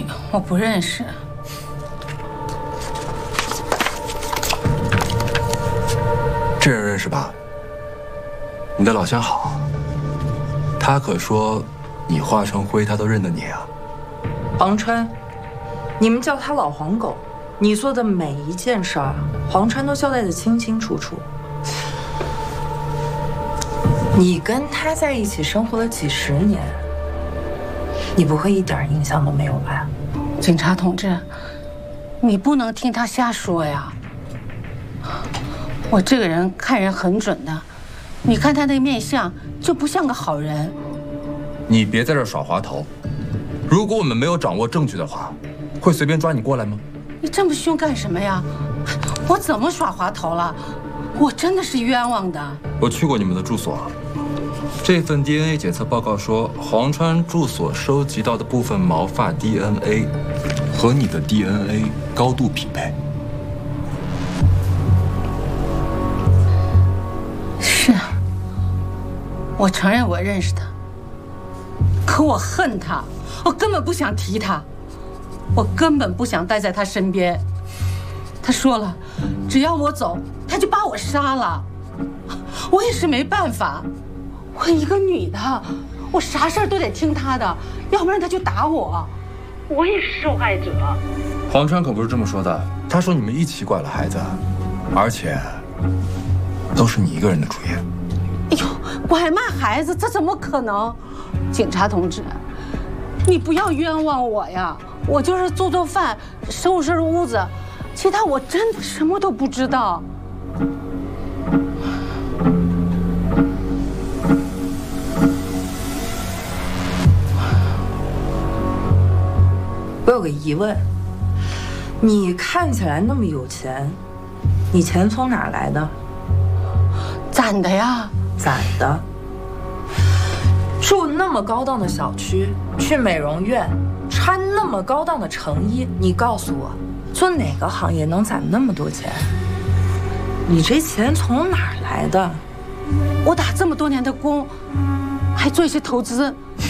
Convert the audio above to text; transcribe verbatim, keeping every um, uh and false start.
我不认识。 这人认识吧？你的老相好，他可说你化成灰，他都认得你啊。 黄川，你们叫他老黄狗，你做的每一件事儿，黄川都交代得清清楚楚。你跟他在一起生活了几十年，你不会一点印象都没有吧？ 警察同志，你不能听他瞎说呀。我这个人看人很准的，你看他那面相就不像个好人。 你别在这耍滑头。如果我们没有掌握证据的话，会随便抓你过来吗？ 你这么凶干什么呀？我怎么耍滑头了？我真的是冤枉的。 我去过你们的住所，这份 D N A 检测报告说，黄川住所收集到的部分毛发 D N A 和你的 D N A 高度匹配。 是，我承认我认识他，可我恨他，我根本不想提他，我根本不想待在他身边。他说了，只要我走，他就把我杀了。我也是没办法，我一个女的，我啥事儿都得听他的，要不然他就打我，我也是受害者。 黄川可不是这么说的，他说你们一起拐了孩子，而且都是你一个人的主意。 哎呦，拐卖孩子，这怎么可能？警察同志，你不要冤枉我呀！我就是做做饭，收拾屋子，其他我真的什么都不知道。 我有个疑问，你看起来那么有钱，你钱从哪儿来的？ 攒的呀。 攒的。住那么高档的小区，去美容院，穿那么高档的成衣，你告诉我，做哪个行业能攒那么多钱？你这钱从哪儿来的？ 我打这么多年的工，还做一些投资，